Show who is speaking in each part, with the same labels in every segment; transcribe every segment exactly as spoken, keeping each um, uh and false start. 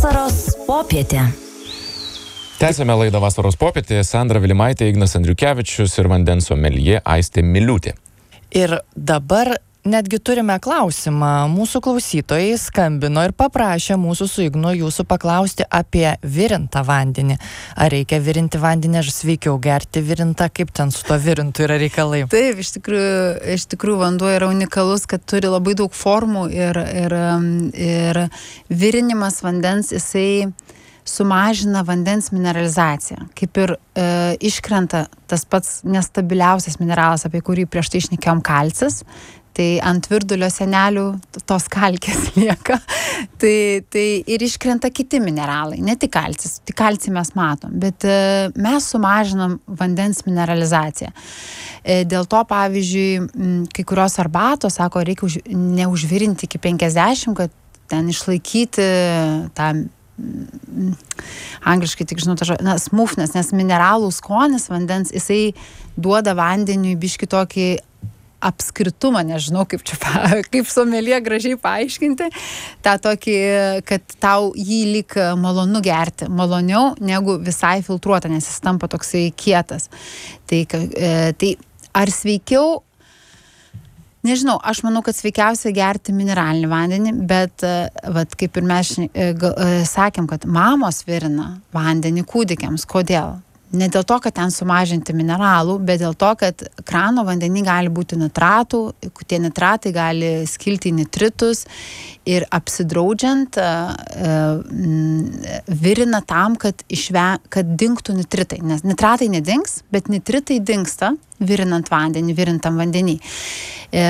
Speaker 1: Vasaros popietė.
Speaker 2: Tęsėme laidą Vasaros popietė. Sandra Vilimaitė, Ignas Andriukevičius ir vandens someljė Aistė Miliūtė.
Speaker 3: Ir dabar netgi turime klausimą. Mūsų klausytojai skambino ir paprašė mūsų su Ignu jūsų paklausti apie virintą vandenį. Ar reikia virinti vandenį, ar sveikiau gerti virintą, kaip ten su to virintu yra reikalai?
Speaker 4: Taip, iš tikrųjų, iš tikrųjų vanduo yra unikalus, kad turi labai daug formų ir, ir, ir virinimas vandens, jisai sumažina vandens mineralizaciją. Kaip ir e, iškrenta tas pats nestabiliausias mineralas, apie kurį prieš tai šnekėjom, kalcis, tai ant virdulio senelių tos kalkės lieka, tai, tai ir iškrenta kiti mineralai, ne tik kalcis, tik kalcį mes matom, bet e, mes sumažinam vandens mineralizaciją. E, dėl to, pavyzdžiui, m, kai kurios arbatos, sako, reikia už, neužvirinti iki penkiasdešimt, kad ten išlaikyti tą angliškai tik žinau, na, smoothness, nes mineralų skonis vandens, jisai duoda vandeniui biškį tokį apskritumą, nežinau, kaip čia, kaip someljė gražiai paaiškinti, tą tokį, kad tau jį lyg malonu gerti, maloniau negu visai filtruota, nes jis tampa toksai kietas. Tai, tai ar sveikiau? Nežinau, aš manau, kad sveikiausia gerti mineralinį vandenį, bet vat, kaip ir mes sakėm, kad mamos virina vandenį kūdikiams. Kodėl? Ne dėl to, kad ten sumažinti mineralų, bet dėl to, kad krano vandenį gali būti nitratų, tie nitratai gali skilti į nitritus ir apsidraudžiant virina tam, kad, išve, kad dingtų nitritai. Nes nitratai nedings, bet nitritai dingsta virinant vandenį, virintam vandenį. E,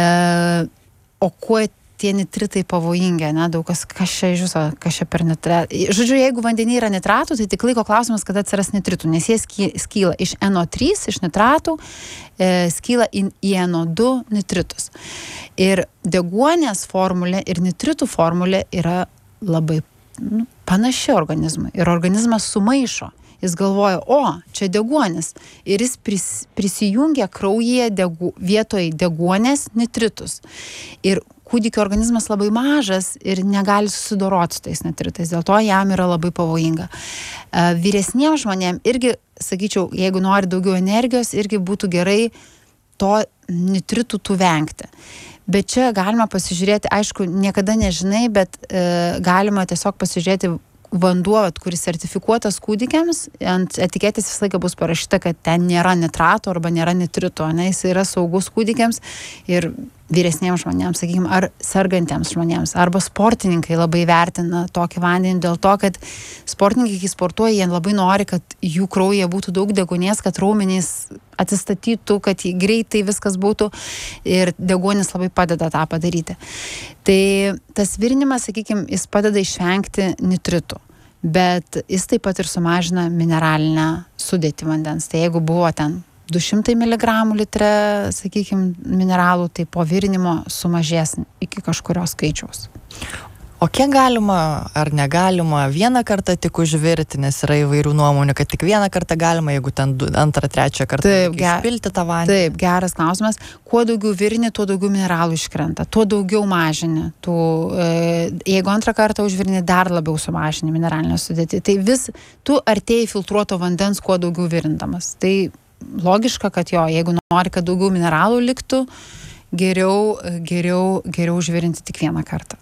Speaker 4: o kuo tie nitritai pavojingi, ne, daug kas, kas čia iš viso, kas čia per nitratų. Žodžiu, jeigu vandenyje yra nitratų, tai tik laiko klausimas, kada atsiras nitritų, nes jie skyla iš en o trys, iš nitratų, e, skyla į, į en o du nitritus. Ir deguonies formulė ir nitritų formulė yra labai nu, panaši organizmui. Ir organizmas sumaišo. Jis galvoja, o, čia deguonis. Ir jis pris, prisijungia kraujyje degu, vietoj deguonės nitritus. Ir kūdikio organizmas labai mažas ir negali susidoroti su tais nitritais. Dėl to jam yra labai pavojinga. Vyresniems žmonėms irgi, sakyčiau, jeigu nori daugiau energijos, irgi būtų gerai to nitritų tų vengti. Bet čia galima pasižiūrėti, aišku, niekada nežinai, bet e, galima tiesiog pasižiūrėti vanduo, kuris sertifikuotas kūdikiams, ant etiketės visą laiką bus parašyta, kad ten nėra nitrato arba nėra nitrito, ne, jis yra saugus kūdikiams ir vyresniems žmonėms, sakykime, ar sergantiems žmonėms, arba sportininkai labai vertina tokį vandenį dėl to, kad sportininkai, kai sportuoja, jie labai nori, kad jų kraujyje būtų daug deguonies, kad raumenys atsistatytų, kad greitai viskas būtų ir deguonis labai padeda tą padaryti. Tai tas virinimas, sakykime, jis padeda išvengti nitritų, bet jis taip pat ir sumažina mineralinę sudėtį vandens. Tai jeigu buvo ten du šimtai miligramų litre, sakykime, mineralų, tai po virinimo sumažės iki kažkurios skaičiaus.
Speaker 3: O kiek galima ar negalima vieną kartą tik užvirti, nes yra įvairių nuomonių, kad tik vieną kartą galima, jeigu ten antrą, trečią kartą
Speaker 4: taip,
Speaker 3: išpilti tą vandenį?
Speaker 4: Taip, geras klausimas. Kuo daugiau virini, tuo daugiau mineralų iškrenta, tuo daugiau mažini. Tų, e, jeigu antrą kartą užvirini, dar labiau sumažini mineralinę sudėtį. Tai vis, tu artėjai filtruoto vandens, kuo daugiau virindamas. Tai logiška, kad jo, jeigu nori, kad daugiau mineralų liktų, geriau, geriau, geriau užvirinti tik vieną kartą.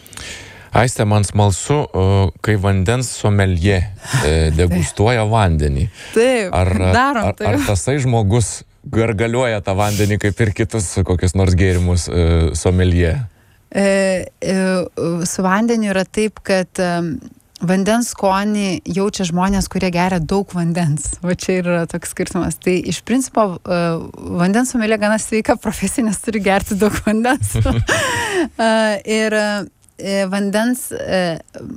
Speaker 2: Aiste, man smalsu, kai vandens someljė degustuoja vandenį.
Speaker 4: Taip,
Speaker 2: ar,
Speaker 4: darom
Speaker 2: ar,
Speaker 4: taip.
Speaker 2: ar tasai žmogus gargaliuoja tą vandenį kaip ir kitus kokius nors gėrimus someljė?
Speaker 4: E, e, su vandeniu yra taip, kad e, vandens skonį jaučia žmonės, kurie geria daug vandens. Va čia yra toks skirtumas. Tai iš principo e, vandens someljė gana sveika profesija, nes turi gerti daug vandens. e, ir vandens